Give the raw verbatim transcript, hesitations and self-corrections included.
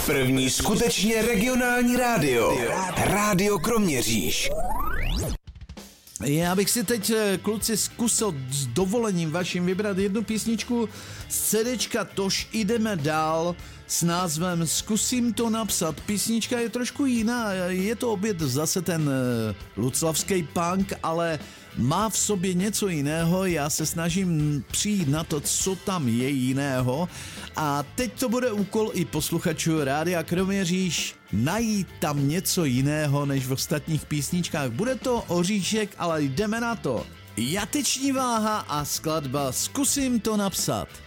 První skutečně regionální rádio. Rádio Kroměříž. Já bych si teď, kluci, zkusil s dovolením vaším vybrat jednu písničku z CDčka Tož jdeme dál s názvem Zkusím to napsat. Písnička je trošku jiná, je to opět zase ten luclavský punk, ale má v sobě něco jiného, já se snažím přijít na to, co tam je jiného a teď to bude úkol i posluchačů Rádia Kroměříž najít tam něco jiného než v ostatních písničkách. Bude to oříšek, ale jdeme na to. Jateční váha a skladba Zkusím to napsat.